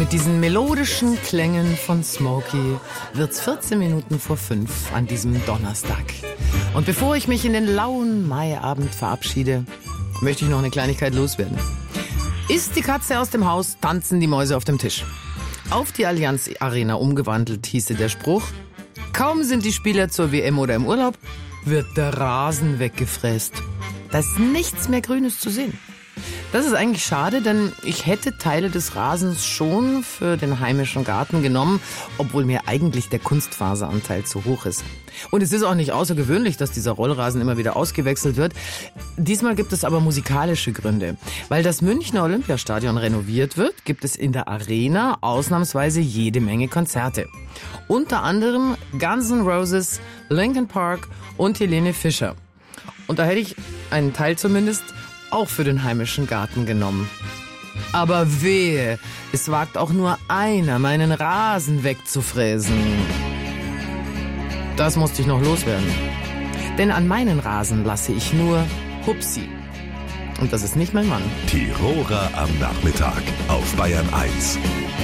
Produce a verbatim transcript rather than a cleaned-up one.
Mit diesen melodischen Klängen von Smokey wird's vierzehn Minuten vor fünf an diesem Donnerstag. Und bevor ich mich in den lauen Maiabend verabschiede, möchte ich noch eine Kleinigkeit loswerden. Ist die Katze aus dem Haus, tanzen die Mäuse auf dem Tisch. Auf die Allianz Arena umgewandelt hieße der Spruch: Kaum sind die Spieler zur W M oder im Urlaub, wird der Rasen weggefräst. Da ist nichts mehr Grünes zu sehen. Das ist eigentlich schade, denn ich hätte Teile des Rasens schon für den heimischen Garten genommen, obwohl mir eigentlich der Kunstfaseranteil zu hoch ist. Und es ist auch nicht außergewöhnlich, dass dieser Rollrasen immer wieder ausgewechselt wird. Diesmal gibt es aber musikalische Gründe. Weil das Münchner Olympiastadion renoviert wird, gibt es in der Arena ausnahmsweise jede Menge Konzerte. Unter anderem Guns N' Roses, Linkin Park und Helene Fischer. Und da hätte ich einen Teil zumindest auch für den heimischen Garten genommen. Aber wehe, es wagt auch nur einer, meinen Rasen wegzufräsen. Das musste ich noch loswerden. Denn an meinen Rasen lasse ich nur Hupsi. Und das ist nicht mein Mann. Tiroler am Nachmittag auf Bayern eins.